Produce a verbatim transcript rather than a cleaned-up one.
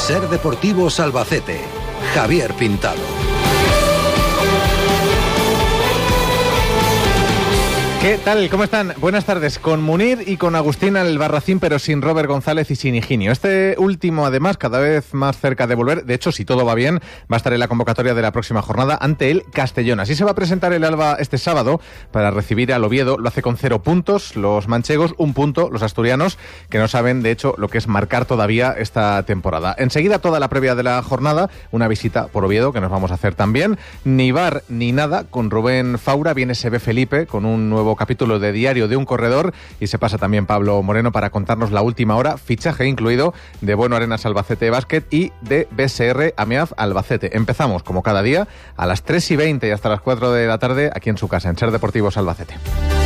Ser Deportivos Albacete. Javier Pintado. ¿Qué tal? ¿Cómo están? Buenas tardes. Con Munir y con Agustín Albarracín, pero sin Robert González y sin Higinio. Este último, además, cada vez más cerca de volver. De hecho, si todo va bien, va a estar en la convocatoria de la próxima jornada ante el Castellón. Así se va a presentar el Alba este sábado para recibir al Oviedo. Lo hace con cero puntos los manchegos, un punto los asturianos, que no saben, de hecho, lo que es marcar todavía esta temporada. Enseguida, toda la previa de la jornada, una visita por Oviedo, que nos vamos a hacer también. Ni bar ni nada, con Rubén Faura. Viene Se Ve Felipe, con un nuevo capítulo de Diario de un Corredor, y se pasa también Pablo Moreno para contarnos la última hora, fichaje incluido de Bueno Arenas Albacete Básquet y de B S R Ameaz Albacete. Empezamos, como cada día, a las tres y veinte y hasta las cuatro de la tarde, aquí en su casa, en Ser Deportivos Albacete.